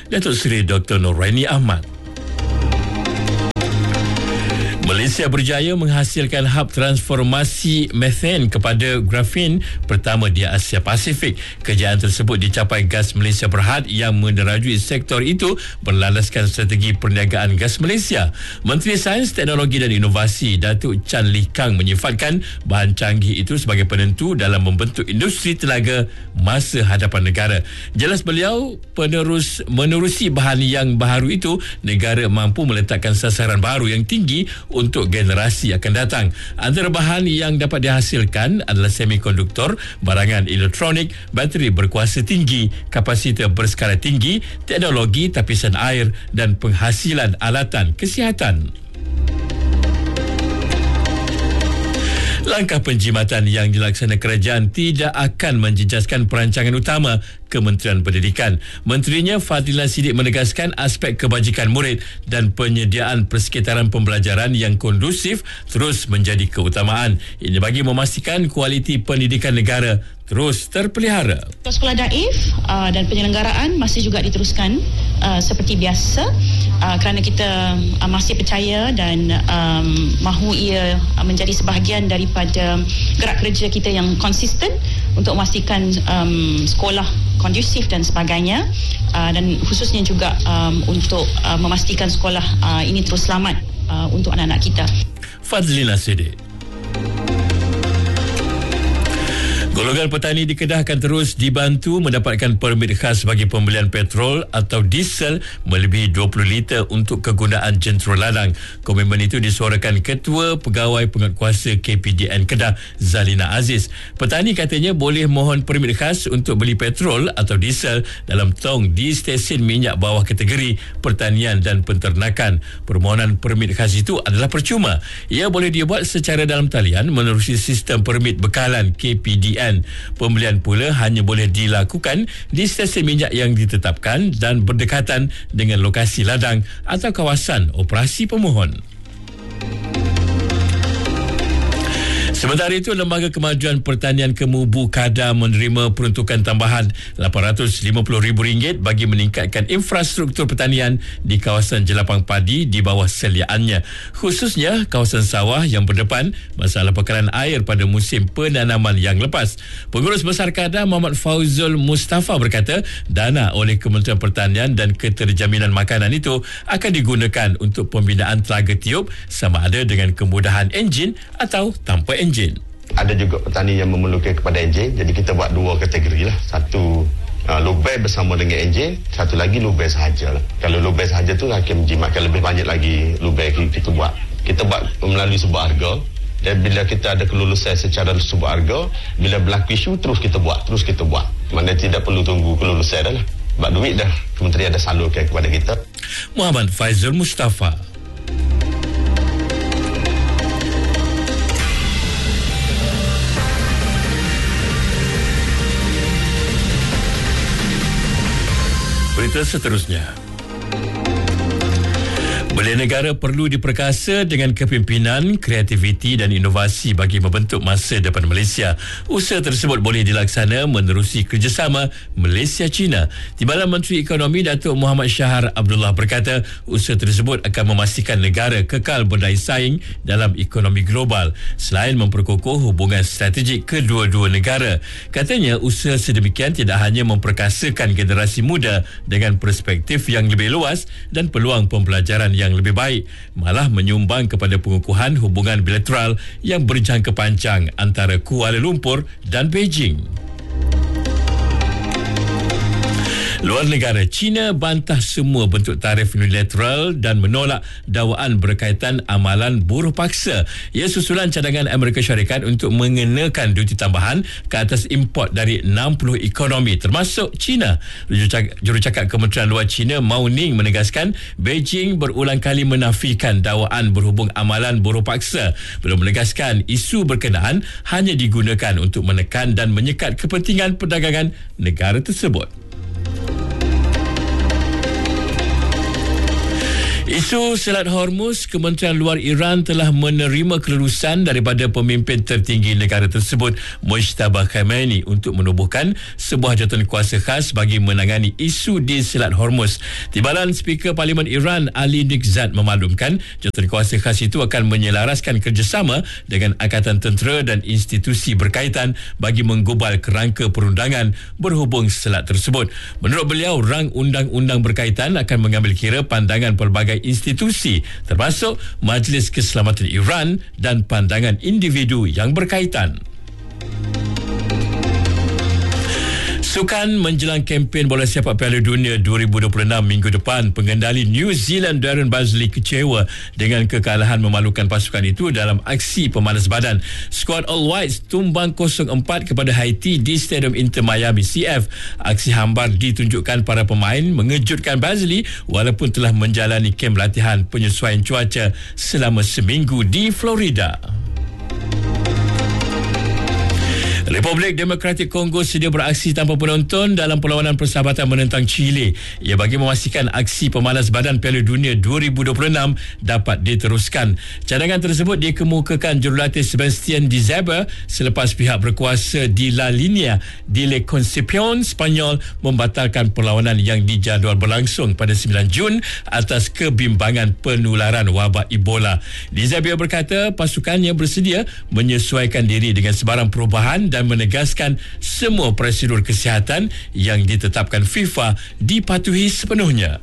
Datuk Seri Dr. Noraini Ahmad. Malaysia berjaya menghasilkan hub transformasi methane kepada grafin pertama di Asia Pasifik. Kejayaan tersebut dicapai Gas Malaysia Berhad yang menerajui sektor itu berlandaskan strategi perniagaan gas Malaysia. Menteri Sains, Teknologi dan Inovasi Datuk Chan Lee Kang menyifatkan bahan canggih itu sebagai penentu dalam membentuk industri tenaga masa hadapan negara. Jelas beliau, menerusi bahan yang baharu itu, negara mampu meletakkan sasaran baru yang tinggi untuk generasi akan datang. Antara bahan yang dapat dihasilkan adalah semikonduktor, barangan elektronik, bateri berkuasa tinggi, kapasitor berskala tinggi, teknologi tapisan air dan penghasilan alatan kesihatan. Langkah penjimatan yang dilaksanakan kerajaan tidak akan menjejaskan perancangan utama Kementerian Pendidikan. Menterinya Fadila Siddiq menegaskan aspek kebajikan murid dan penyediaan persekitaran pembelajaran yang kondusif terus menjadi keutamaan. Ini bagi memastikan kualiti pendidikan negara terus terpelihara. Sekolah daif dan penyelenggaraan masih juga diteruskan seperti biasa kerana kita masih percaya dan mahu ia menjadi sebahagian daripada gerak kerja kita yang konsisten untuk memastikan sekolah kondusif dan sebagainya, dan khususnya juga untuk memastikan sekolah ini terus selamat untuk anak-anak kita. Fadlina Siddiq. Golongan petani di Kedah akan terus dibantu mendapatkan permit khas bagi pembelian petrol atau diesel melebihi 20 liter untuk kegunaan jentera ladang. Komitmen itu disuarakan Ketua Pegawai Penguatkuasa KPDN Kedah, Zalina Aziz. Petani katanya boleh mohon permit khas untuk beli petrol atau diesel dalam tong di stesen minyak bawah kategori pertanian dan penternakan. Permohonan permit khas itu adalah percuma. Ia boleh dibuat secara dalam talian menerusi sistem permit bekalan KPDN. Pembelian pula hanya boleh dilakukan di stesen minyak yang ditetapkan dan berdekatan dengan lokasi ladang atau kawasan operasi pemohon. Sementara itu, Lembaga Kemajuan Pertanian Kemubu Kedah menerima peruntukan tambahan RM850,000 bagi meningkatkan infrastruktur pertanian di kawasan jelapang padi di bawah seliaannya, khususnya kawasan sawah yang berdepan masalah bekalan air pada musim penanaman yang lepas. Pengurus Besar Kedah Muhammad Fauzul Mustafa berkata, dana oleh Kementerian Pertanian dan Keterjaminan Makanan itu akan digunakan untuk pembinaan telaga tiup sama ada dengan kemudahan enjin atau tanpa enjin. Ada juga petani yang memerlukan kepada enjin, jadi kita buat dua kategori lah. Satu lubang bersama dengan enjin, satu lagi lubang sahaja lah. Kalau lubang sahaja tu akan menjimatkan lebih banyak lagi lubang kita buat. Kita buat melalui sebuah harga, dan bila kita ada kelulusan secara sebuah harga, bila berlaku isu terus kita buat. Mana tidak perlu tunggu kelulusan dah lah. Sebab duit dah kementerian dah salurkan kepada kita. Muhammad Faizul Mustafa. Berita seterusnya. Belia negara perlu diperkasa dengan kepimpinan, kreativiti dan inovasi bagi membentuk masa depan Malaysia. Usaha tersebut boleh dilaksana menerusi kerjasama Malaysia-China. Timbalan Menteri Ekonomi Datuk Muhammad Shahar Abdullah berkata, usaha tersebut akan memastikan negara kekal berdaya saing dalam ekonomi global selain memperkukuh hubungan strategik kedua-dua negara. Katanya, usaha sedemikian tidak hanya memperkasakan generasi muda dengan perspektif yang lebih luas dan peluang pembelajaran yang lebih baik, malah menyumbang kepada pengukuhan hubungan bilateral yang berjangka panjang antara Kuala Lumpur dan Beijing. Luar negara, China bantah semua bentuk tarif unilateral dan menolak dakwaan berkaitan amalan buruh paksa. Ia susulan cadangan Amerika Syarikat untuk mengenakan duti tambahan ke atas import dari 60 ekonomi termasuk China. Jurucakap Kementerian Luar China Mao Ning menegaskan Beijing berulang kali menafikan dakwaan berhubung amalan buruh paksa. Beliau menegaskan isu berkenaan hanya digunakan untuk menekan dan menyekat kepentingan perdagangan negara tersebut. Isu Selat Hormuz, Kementerian Luar Iran telah menerima kelulusan daripada pemimpin tertinggi negara tersebut, Mojtaba Khamenei, untuk menubuhkan sebuah jawatankuasa khas bagi menangani isu di Selat Hormuz. Timbalan Speaker Parlimen Iran Ali Nikzad memaklumkan jawatankuasa khas itu akan menyelaraskan kerjasama dengan Angkatan Tentera dan institusi berkaitan bagi menggubal kerangka perundangan berhubung selat tersebut. Menurut beliau, rang undang-undang berkaitan akan mengambil kira pandangan pelbagai institusi termasuk Majlis Keselamatan Iran dan pandangan individu yang berkaitan. Sukan menjelang kempen bola sepak Piala Dunia 2026 minggu depan, pengendali New Zealand Darren Bazley kecewa dengan kekalahan memalukan pasukan itu dalam aksi pemanas badan. Skuad All Whites tumbang 0-4 kepada Haiti di Stadium Inter Miami CF. Aksi hambar ditunjukkan para pemain mengejutkan Bazley walaupun telah menjalani kem latihan penyesuaian cuaca selama seminggu di Florida. Republik Demokratik Kongo sedia beraksi tanpa penonton dalam perlawanan persahabatan menentang Chile. Ia bagi memastikan aksi pemanas badan Piala Dunia 2026 dapat diteruskan. Cadangan tersebut dikemukakan jurulatih Sebastian Dzaba selepas pihak berkuasa di La Línea de la Concepción Spanyol membatalkan perlawanan yang dijadual berlangsung pada 9 Jun atas kebimbangan penularan wabak Ebola. Dzaba berkata pasukannya bersedia menyesuaikan diri dengan sebarang perubahan dan menegaskan semua prosedur kesihatan yang ditetapkan FIFA dipatuhi sepenuhnya.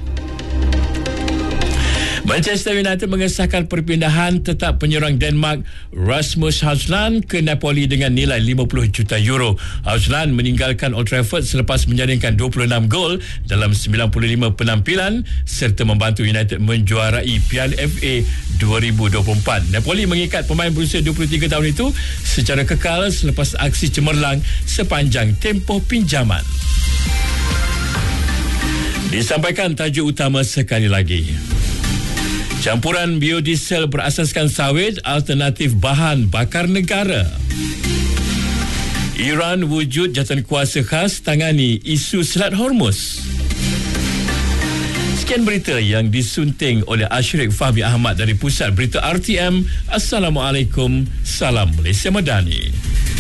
Manchester United mengesahkan perpindahan tetap penyerang Denmark Rasmus Højlund ke Napoli dengan nilai 50 juta euro. Højlund meninggalkan Old Trafford selepas menjaringkan 26 gol dalam 95 penampilan serta membantu United menjuarai Piala FA 2024. Napoli mengikat pemain berusia 23 tahun itu secara kekal selepas aksi cemerlang sepanjang tempoh pinjaman. Disampaikan tajuk utama sekali lagi. Campuran biodiesel berasaskan sawit alternatif bahan bakar negara. Iran wujud jawatankuasa khas tangani isu Selat Hormuz. Sekian berita yang disunting oleh Ashrik Fahmi Ahmad dari Pusat Berita RTM. Assalamualaikum. Salam Malaysia Madani.